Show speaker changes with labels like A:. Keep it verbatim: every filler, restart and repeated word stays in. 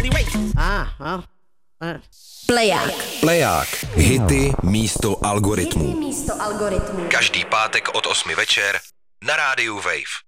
A: Ah, ah.
B: Pleják.
C: Pleják. Hity místo algoritmu.
B: Hity místo algoritmu.
C: Každý pátek od osmi večer na rádiu Wave.